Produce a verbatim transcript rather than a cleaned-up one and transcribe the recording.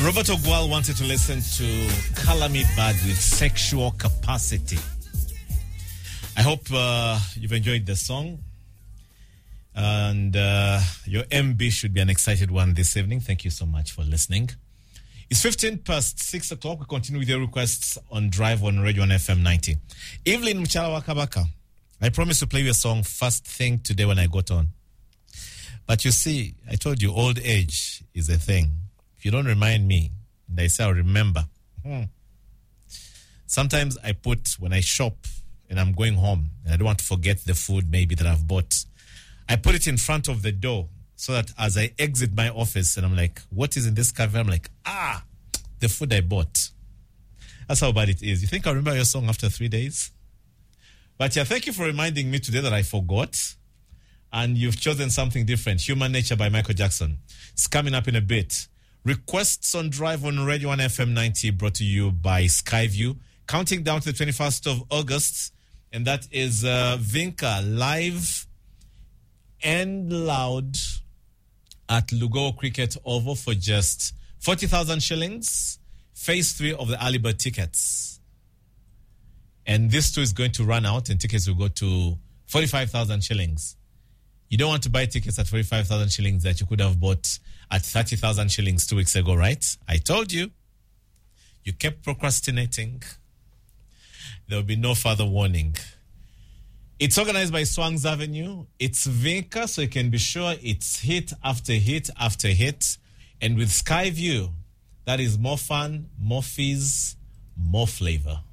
Robert Ogwal wanted to listen to Color Me Bad with Sexual Capacity. I hope uh, you've enjoyed the song. And uh, your M B should be an excited one this evening. Thank you so much for listening. It's fifteen past six o'clock. We continue with your requests on Drive on Radio on F M ninety. Evelyn Mchala Wakabaka, I promised to play you a song first thing today when I got on. But you see, I told you old age is a thing. If you don't remind me, and I say I'll remember. Hmm. Sometimes I put, when I shop and I'm going home, and I don't want to forget the food maybe that I've bought, I put it in front of the door so that as I exit my office and I'm like, what is in this cafe? I'm like, ah, the food I bought. That's how bad it is. You think I'll remember your song after three days? But yeah, thank you for reminding me today that I forgot. And you've chosen something different. Human Nature by Michael Jackson. It's coming up in a bit. Requests on Drive on Radio on F M ninety brought to you by Skyview. Counting down to the twenty-first of August. And that is uh, Vinca live and loud at Lugo Cricket Oval for just forty thousand shillings. Phase three of the early bird tickets. And this too is going to run out and tickets will go to forty-five thousand shillings. You don't want to buy tickets at forty-five thousand shillings that you could have bought at thirty thousand shillings two weeks ago, right? I told you. You kept procrastinating. There will be no further warning. It's organized by Swangs Avenue. It's Vinca, so you can be sure it's hit after hit after hit. And with Skyview, that is more fun, more fees, more flavor.